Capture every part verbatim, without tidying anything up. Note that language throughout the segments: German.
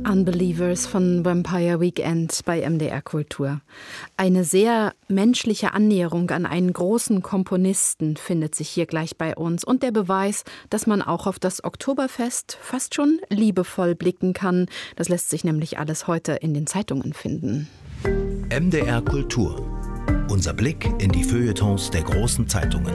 Unbelievers von Vampire Weekend bei M D R Kultur. Eine sehr menschliche Annäherung an einen großen Komponisten findet sich hier gleich bei uns und der Beweis, dass man auch auf das Oktoberfest fast schon liebevoll blicken kann. Das lässt sich nämlich alles heute in den Zeitungen finden. M D R Kultur. Unser Blick in die Feuilletons der großen Zeitungen.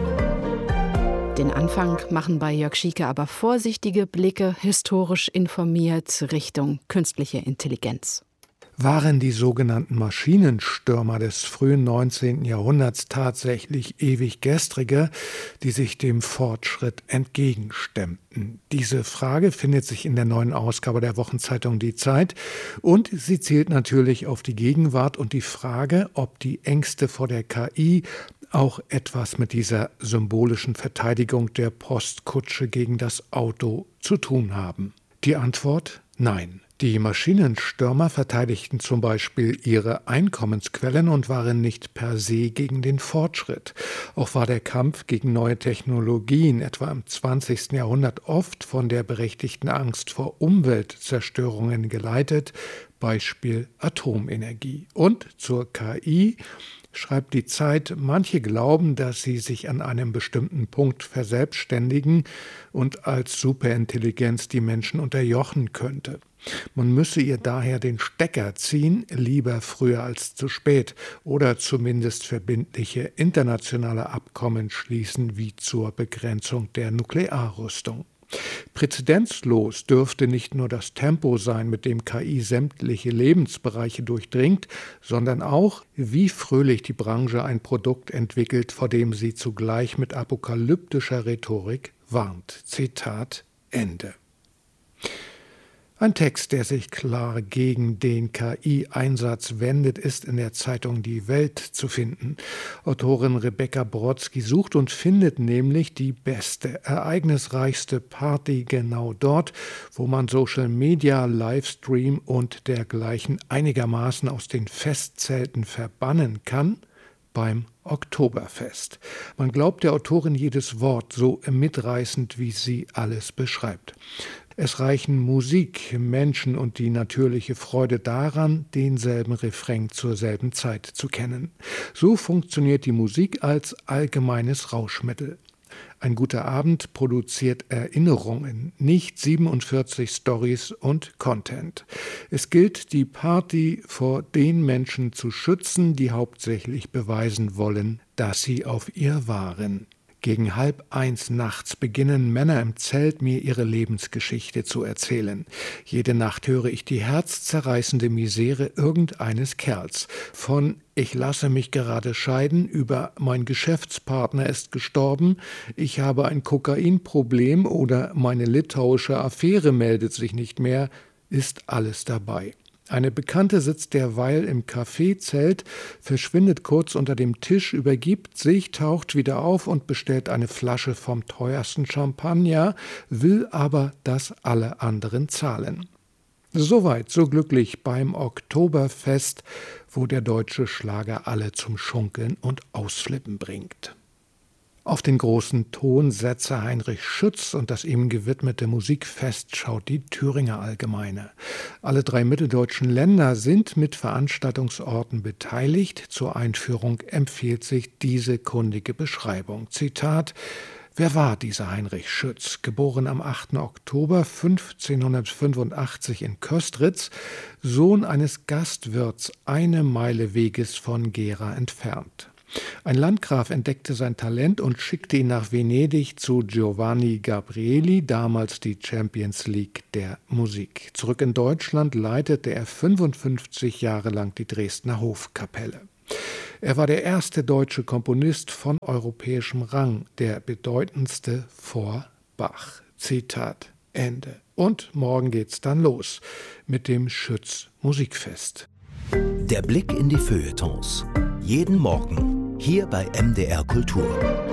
Den Anfang machen bei Jörg Schieke aber vorsichtige Blicke, historisch informiert, Richtung künstliche Intelligenz. Waren die sogenannten Maschinenstürmer des frühen neunzehnten Jahrhunderts tatsächlich ewig gestrige, die sich dem Fortschritt entgegenstemmten? Diese Frage findet sich in der neuen Ausgabe der Wochenzeitung Die Zeit und sie zielt natürlich auf die Gegenwart und die Frage, ob die Ängste vor der K I auch etwas mit dieser symbolischen Verteidigung der Postkutsche gegen das Auto zu tun haben. Die Antwort: Nein. Die Maschinenstürmer verteidigten zum Beispiel ihre Einkommensquellen und waren nicht per se gegen den Fortschritt. Auch war der Kampf gegen neue Technologien, etwa im zwanzigsten Jahrhundert, oft von der berechtigten Angst vor Umweltzerstörungen geleitet, Beispiel Atomenergie. Und zur K I schreibt die Zeit, manche glauben, dass sie sich an einem bestimmten Punkt verselbstständigen und als Superintelligenz die Menschen unterjochen könnte. Man müsse ihr daher den Stecker ziehen, lieber früher als zu spät, oder zumindest verbindliche internationale Abkommen schließen, wie zur Begrenzung der Nuklearrüstung. Präzedenzlos dürfte nicht nur das Tempo sein, mit dem K I sämtliche Lebensbereiche durchdringt, sondern auch, wie fröhlich die Branche ein Produkt entwickelt, vor dem sie zugleich mit apokalyptischer Rhetorik warnt. Zitat Ende. Ein Text, der sich klar gegen den K I-Einsatz wendet, ist in der Zeitung Die Welt zu finden. Autorin Rebecca Brodsky sucht und findet nämlich die beste, ereignisreichste Party genau dort, wo man Social Media, Livestream und dergleichen einigermaßen aus den Festzelten verbannen kann: beim Oktoberfest. Man glaubt der Autorin jedes Wort, so mitreißend, wie sie alles beschreibt. Es reichen Musik, Menschen und die natürliche Freude daran, denselben Refrain zur selben Zeit zu kennen. So funktioniert die Musik als allgemeines Rauschmittel. Ein guter Abend produziert Erinnerungen, nicht siebenundvierzig Stories und Content. Es gilt, die Party vor den Menschen zu schützen, die hauptsächlich beweisen wollen, dass sie auf ihr waren. Gegen halb eins nachts beginnen Männer im Zelt, mir ihre Lebensgeschichte zu erzählen. Jede Nacht höre ich die herzzerreißende Misere irgendeines Kerls. Von „Ich lasse mich gerade scheiden" über „Mein Geschäftspartner ist gestorben", „Ich habe ein Kokainproblem" oder „Meine litauische Affäre meldet sich nicht mehr", ist alles dabei. Eine Bekannte sitzt derweil im Kaffeezelt, verschwindet kurz unter dem Tisch, übergibt sich, taucht wieder auf und bestellt eine Flasche vom teuersten Champagner, will aber, dass alle anderen zahlen. Soweit, so glücklich beim Oktoberfest, wo der deutsche Schlager alle zum Schunkeln und Ausflippen bringt. Auf den großen Tonsetzer Heinrich Schütz und das ihm gewidmete Musikfest schaut die Thüringer Allgemeine. Alle drei mitteldeutschen Länder sind mit Veranstaltungsorten beteiligt. Zur Einführung empfiehlt sich diese kundige Beschreibung. Zitat: Wer war dieser Heinrich Schütz? Geboren am achten Oktober fünfzehnhundertfünfundachtzig in Köstritz, Sohn eines Gastwirts, eine Meile Weges von Gera entfernt. Ein Landgraf entdeckte sein Talent und schickte ihn nach Venedig zu Giovanni Gabrieli, damals die Champions League der Musik. Zurück in Deutschland leitete er fünfundfünfzig Jahre lang die Dresdner Hofkapelle. Er war der erste deutsche Komponist von europäischem Rang, der bedeutendste vor Bach. Zitat Ende. Und morgen geht's dann los mit dem Schütz Musikfest. Der Blick in die Feuilletons. Jeden Morgen hier bei M D R Kultur.